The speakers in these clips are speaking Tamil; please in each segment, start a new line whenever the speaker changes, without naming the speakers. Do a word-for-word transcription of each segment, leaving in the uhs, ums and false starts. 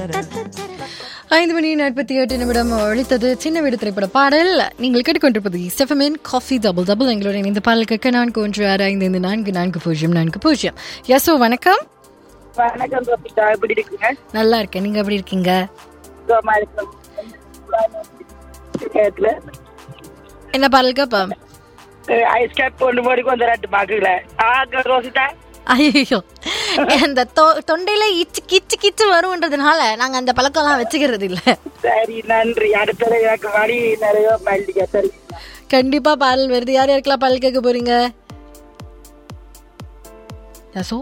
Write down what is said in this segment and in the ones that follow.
ஐந்து மணி நாற்பத்தி எட்டு நிமிடம் ஒழித்தது சின்ன வீடு திரைப்பட பாடல். நீங்கள் கேட்டுக்கொண்டிருப்பது ஸ்டெஃபமின் காஃபி டபுள் டபுள். எங்களுடைய இந்த பாடல் கேட்க நான்கு ஒன்று ஆறு ஐந்து ஐந்து நான்கு நான்கு பூஜ்ஜியம் நான்கு பூஜ்ஜியம். யசோ வணக்கம்.
வணக்கம் ரோபிதா, எப்படி இருக்கீங்க?
நல்லா இருக்கேன், நீங்க எப்படி இருக்கீங்க? என்ன பாடல் கேப்பா?
ஐஸ் கேப் பொண்ணு மாதிரி கொஞ்சம் ரெண்டு பாக்குல ரோசிதா.
ஐயோ, அந்த தொண்டையில இச்சு கிச்சு கிச்சு வரும்ன்றதுனால நாங்க அந்த பழக்கம் எல்லாம் வச்சுக்கிறது இல்ல.
சரி, நன்றி. அடுத்த எனக்கு வழி நிறைய மல்லிகை. சரி,
கண்டிப்பா பாடல் வருது. யார் யாருக்கெல்லாம் பாடல் கேட்க போறீங்க? யசோ,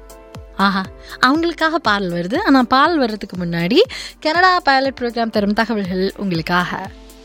ஆஹா, அவங்களுக்காக பாடல் வருது. ஆனா பாடல் வர்றதுக்கு முன்னாடி கனடா பைலட் ப்ரோக்ராம் தரும் தகவல்கள் உங்களுக்காக.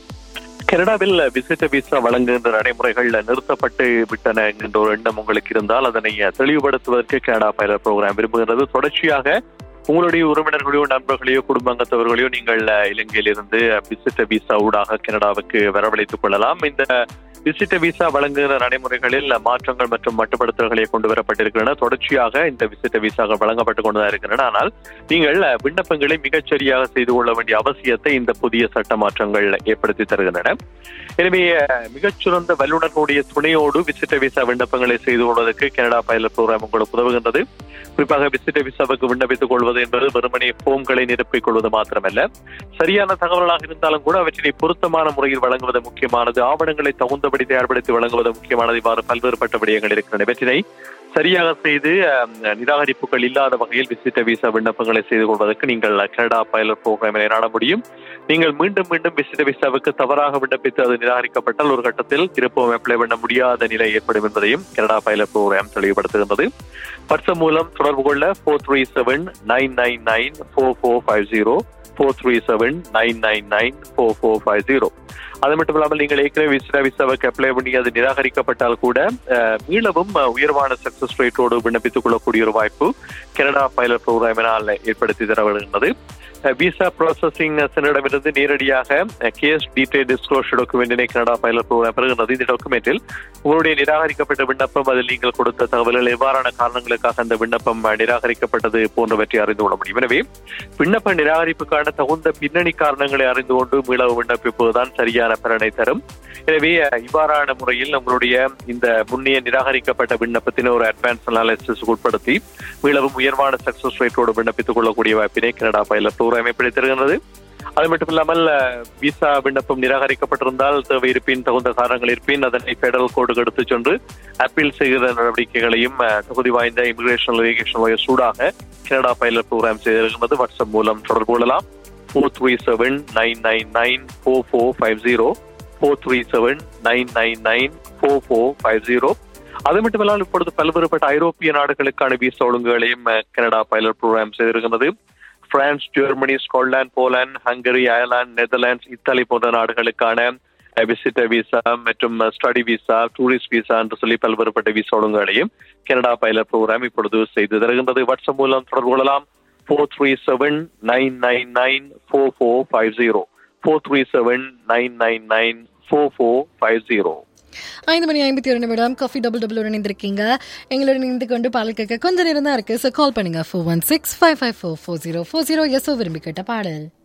கனடாவில் விசிட்ட விசா வழங்குகின்ற நடைமுறைகள் நிறுத்தப்பட்டு விட்டன என்கின்ற ஒரு எண்ணம் உங்களுக்கு இருந்தால் அதனை தெளிவுபடுத்துவதற்கு கனடா பைலட் ப்ரோக்ராம் விரும்புகிறது. தொடர்ச்சியாக உங்களுடைய உறவினர்களையோ நண்பர்களையோ குடும்பங்கத்தவர்களையோ நீங்கள் இலங்கையிலிருந்து விசிட்ட விசா ஊடாக கனடாவுக்கு வரவழைத்துக் கொள்ளலாம். இந்த விசிட்ட விசா வழங்குகிற நடைமுறைகளில் மாற்றங்கள் மற்றும் மட்டுப்படுத்தல்களை கொண்டு வரப்பட்டிருக்கின்றன. தொடர்ச்சியாக இந்த விசிட்ட விசாக்கள் வழங்கப்பட்டுக் கொண்டுதான் இருக்கின்றன. ஆனால் நீங்கள் விண்ணப்பங்களை மிகச்சரியாக செய்து கொள்ள வேண்டிய அவசியத்தை இந்த புதிய சட்ட மாற்றங்கள் ஏற்படுத்தி தருகின்றன. எனவே மிகச்சிறந்த வல்லுநர்களுடைய துணையோடு விசிட்ட விசா விண்ணப்பங்களை செய்து கொள்வதற்கு கனடா பைலட் ப்ரோக்ராம் உங்களுக்கு உதவுகின்றது. குறிப்பாக விசிட்ட விசாவுக்கு விண்ணப்பித்துக் கொள்வது என்பது வெறுமனே போம்களை நிரப்பிக் கொள்வது மாத்திரமல்ல, சரியான தகவல்களாக இருந்தாலும் கூட அவற்றினை பொருத்தமான முறையில் வழங்குவது முக்கியமானது. ஆவணங்களை தகுந்தபடி தயார்படுத்தி வழங்குவது முக்கியமானது. இவ்வாறு பல்வேறுபட்ட விடயங்கள் இருக்கின்றன. இவற்றினை சரியாக செய்து நிராகரிப்புகள் இல்லாத வகையில் விசிட்ட விசா விண்ணப்பங்களை செய்து கொள்வதற்கு நீங்கள் கனடா பைலட் ப்ரோக்ராமினை நாட முடியும். நீங்கள் மீண்டும் மீண்டும் விசிட்ட விசாவுக்கு தவறாக விண்ணப்பித்து அது நிராகரிக்கப்பட்டால் ஒரு கட்டத்தில் திருப்பவும் அப்ளை பண்ண முடியாத நிலை ஏற்படும் என்பதையும் கனடா பைலட் ப்ரோக்ராம் தெளிவுபடுத்துகின்றது. வாட்ஸ்அப் மூலம் தொடர்பு கொள்ள four three seven nine nine nine four four five zero four three seven nine nine nine four four five zero. அது மட்டும் இல்லாமல் நீங்கள் ஏற்கனவே விசிட்ட விசாவுக்கு அப்ளை பண்ணி அது நிராகரிக்கப்பட்டால் கூட மீளவும் உயர்வான சக்சஸ் ரேட்டோடு விண்ணப்பித்துக் கொள்ளக்கூடிய ஒரு வாய்ப்பு கனடா பைலட் ப்ரோக்ராமினால் ஏற்படுத்தி தரப்படுகின்றது. விசா ப்ராசஸிங் சென்டரிடமிருந்து நேரடியாக case detail disclosure டாக்குமெண்டினை Canada pilot program பெறுகின்றது. இந்த டாக்குமெண்டில் உங்களுடைய நிராகரிக்கப்பட்ட விண்ணப்பம், அதில் நீங்கள் கொடுத்த தகவல்கள், எவ்வாறான காரணங்களுக்காக அந்த விண்ணப்பம் நிராகரிக்கப்பட்டது போன்றவற்றை அறிந்து கொள்ள முடியும். எனவே விண்ணப்ப நிராகரிப்புக்கான தகுந்த பின்னணி காரணங்களை அறிந்து கொண்டு மீளவு விண்ணப்பிப்பதுதான் சரியான பலனை தரும். எனவே இவ்வாறான முறையில் உங்களுடைய இந்த முன்னைய நிராகரிக்கப்பட்ட விண்ணப்பத்தினை ஒரு அட்வான்ஸ் அனாலிசிஸ் உட்படுத்தி மீளவும் உயர்வான சக்சஸ் ரேட்டோடு விண்ணப்பித்துக் கொள்ளக்கூடிய வாய்ப்பினை கனடா பைலட் ப்ரோக்ராம் ஏற்படுத்தியிருக்கிறது. அது மட்டும் இல்லாமல் விசா விண்ணப்பம் நிராகரிக்கப்பட்டிருந்தால் தேவை இருப்பின், தகுந்த காரணங்கள் இருப்பின் அதனை பெடரல் கோர்ட்டுக்கு எடுத்துச் சென்று அப்பீல் செய்கிற நடவடிக்கைகளையும் தகுதி வாய்ந்த இமிகிரேஷன் லிட்டிகேஷன் லாயர்ஸ் ஊடாக கனடா பைலட் ப்ரோக்ராம் செய்திருக்கிறது. வாட்ஸ்அப் மூலம் தொடர்பு கொள்ளலாம். Four three seven nine nine nine four four five zero four three seven nine nine nine four four five zero. அது மட்டுமல்லாமல் இப்பொழுது பல்வேறுபட்ட ஐரோப்பிய நாடுகளுக்கான விசா ஒழுங்குகளையும் கனடா பைலட் ப்ரோக்ராம் செய்திருக்கிறது. France, Germany, Scotland, Poland, hungry, Ireland, Netherlands, Italy போன்ற நாடுகளுக்கான விசிட்டர் விசா மற்றும் ஸ்டடி விசா, டூரிஸ்ட் விசா என்று சொல்லி பல்வேறுபட்ட விசா ஒழுங்குகளையும் கனடா பைலட் ப்ரோக்ராம் இப்பொழுது செய்து தருகின்றது. வாட்ஸ்அப் மூலம் தொடர்பு கொள்ளலாம். Four three seven nine nine nine four four five zero four three seven nine nine nine four four five zero.
ஐந்து மணி ஐம்பத்தி ஒரு நிமிடம் காஃபி டபுள் டபுள் இணைந்திருக்கீங்க. எங்களோட இணைந்து கொண்டு பாடல் கேட்க கொஞ்ச நேரம் தான் இருக்கு. ஸோ கால் பண்ணுங்க four one six five five four four zero four zero. SO விரும்பி கேட்ட பாடல்.